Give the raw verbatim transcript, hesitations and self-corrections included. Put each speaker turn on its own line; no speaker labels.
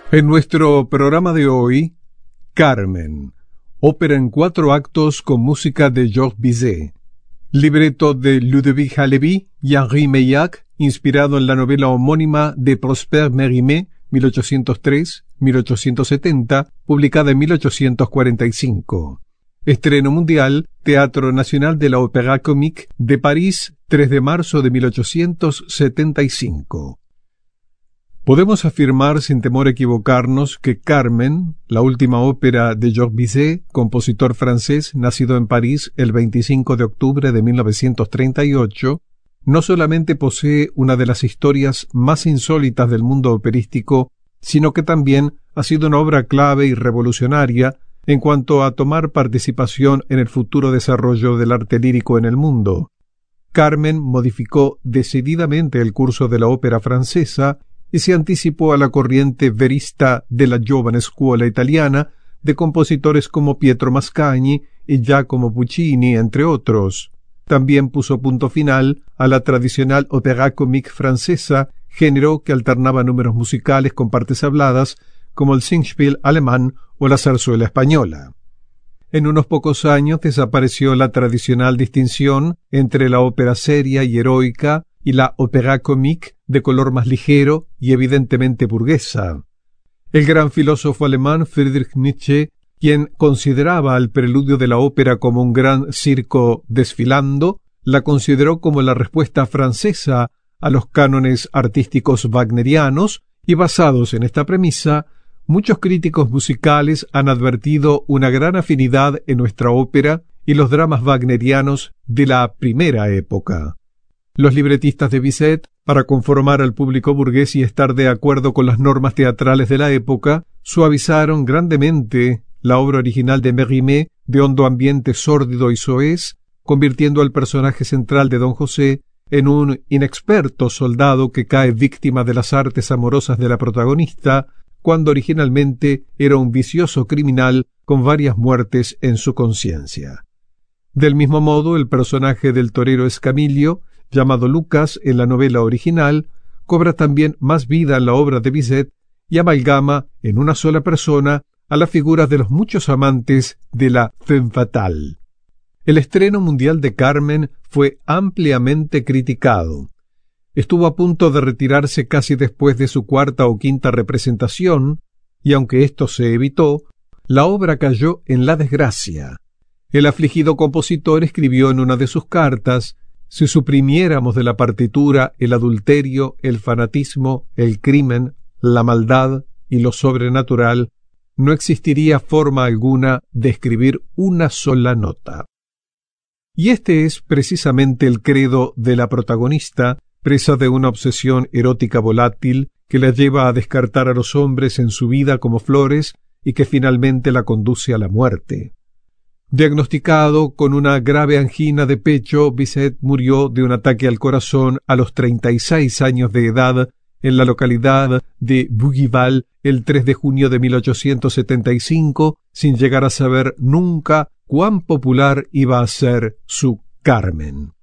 En nuestro programa de hoy, Carmen, ópera en cuatro actos con música de Georges Bizet, libreto de Ludovic Halévy y Henri Meillac, inspirado en la novela homónima de Prosper Mérimée, mil ochocientos tres a mil ochocientos setenta, publicada en mil ochocientos cuarenta y cinco. Estreno mundial, Teatro Nacional de la Opéra Comique de París, tres de marzo de mil ochocientos setenta y cinco. Podemos afirmar sin temor a equivocarnos que Carmen, la última ópera de Georges Bizet, compositor francés nacido en París el veinticinco de octubre de mil novecientos treinta y ocho, no solamente posee una de las historias más insólitas del mundo operístico, sino que también ha sido una obra clave y revolucionaria en cuanto a tomar participación en el futuro desarrollo del arte lírico en el mundo. Carmen modificó decididamente el curso de la ópera francesa y se anticipó a la corriente verista de la Giovane Scuola italiana de compositores como Pietro Mascagni y Giacomo Puccini, entre otros. También puso punto final a la tradicional opéra comique francesa, género que alternaba números musicales con partes habladas, como el Singspiel alemán o la zarzuela española. En unos pocos años desapareció la tradicional distinción entre la ópera seria y heroica y la opéra comique de color más ligero y evidentemente burguesa. El gran filósofo alemán Friedrich Nietzsche, quien consideraba al preludio de la ópera como un gran circo desfilando, la consideró como la respuesta francesa a los cánones artísticos wagnerianos, y basados en esta premisa, muchos críticos musicales han advertido una gran afinidad en nuestra ópera y los dramas wagnerianos de la primera época. Los libretistas de Bizet, para conformar al público burgués y estar de acuerdo con las normas teatrales de la época, suavizaron grandemente la obra original de Mérimée de hondo ambiente sórdido y soez, convirtiendo al personaje central de Don José en un inexperto soldado que cae víctima de las artes amorosas de la protagonista, cuando originalmente era un vicioso criminal con varias muertes en su conciencia. Del mismo modo, el personaje del torero Escamillo, llamado Lucas en la novela original, cobra también más vida en la obra de Bizet y amalgama en una sola persona a la figura de los muchos amantes de la femme fatale. El estreno mundial de Carmen fue ampliamente criticado. Estuvo a punto de retirarse casi después de su cuarta o quinta representación, y aunque esto se evitó, la obra cayó en la desgracia. El afligido compositor escribió en una de sus cartas: si suprimiéramos de la partitura el adulterio, el fanatismo, el crimen, la maldad y lo sobrenatural, no existiría forma alguna de escribir una sola nota. Y este es precisamente el credo de la protagonista, presa de una obsesión erótica volátil que la lleva a descartar a los hombres en su vida como flores y que finalmente la conduce a la muerte. Diagnosticado con una grave angina de pecho, Bizet murió de un ataque al corazón a los treinta y seis años de edad en la localidad de Bougival el tres de junio de mil ochocientos setenta y cinco, sin llegar a saber nunca cuán popular iba a ser su Carmen.